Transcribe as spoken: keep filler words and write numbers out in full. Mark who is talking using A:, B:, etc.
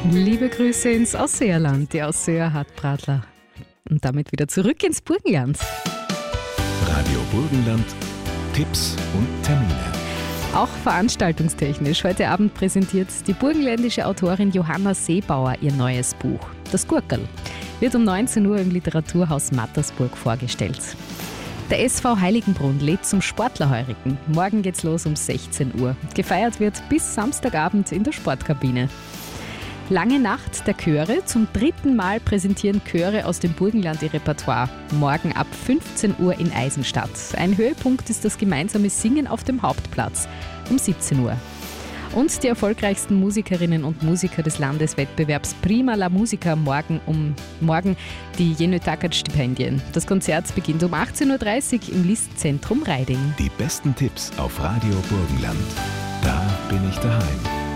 A: Liebe Grüße ins Ausseerland, die Ausseer Hartbradler. Und damit wieder zurück ins Burgenland.
B: Radio Burgenland, Tipps und Termine.
A: Auch veranstaltungstechnisch. Heute Abend präsentiert die burgenländische Autorin Johanna Seebauer ihr neues Buch. Das Gurkerl wird um neunzehn Uhr im Literaturhaus Mattersburg vorgestellt. Der S V Heiligenbrunn lädt zum Sportlerheurigen. Morgen geht's los um sechzehn Uhr. Gefeiert wird bis Samstagabend in der Sportkabine. Lange Nacht der Chöre. Zum dritten Mal präsentieren Chöre aus dem Burgenland ihr Repertoire. Morgen ab fünfzehn Uhr in Eisenstadt. Ein Höhepunkt ist das gemeinsame Singen auf dem Hauptplatz um siebzehn Uhr. Und die erfolgreichsten Musikerinnen und Musiker des Landeswettbewerbs Prima la Musica morgen um morgen die Jenő Takács-Stipendien. Das Konzert beginnt um achtzehn Uhr dreißig im Listzentrum Reiding.
B: Die besten Tipps auf Radio Burgenland. Da bin ich daheim.